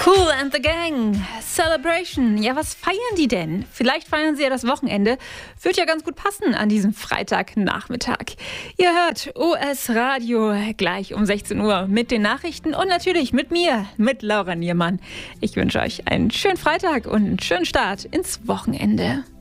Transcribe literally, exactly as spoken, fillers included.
Kool and the Gang, Celebration. Ja, was feiern die denn? Vielleicht feiern sie ja das Wochenende. Wird ja ganz gut passen an diesem Freitagnachmittag. Ihr hört O S Radio gleich um sechzehn Uhr mit den Nachrichten und natürlich mit mir, mit Laura Niermann. Ich wünsche euch einen schönen Freitag und einen schönen Start ins Wochenende.